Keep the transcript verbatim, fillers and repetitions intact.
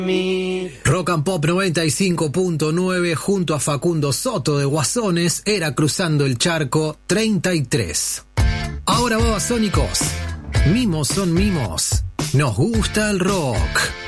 Rock and Pop noventa y cinco punto nueve junto a Facundo Soto de Guasones era Cruzando el Charco treinta y tres. Ahora, babasónicos, mimos son mimos. Nos gusta el rock.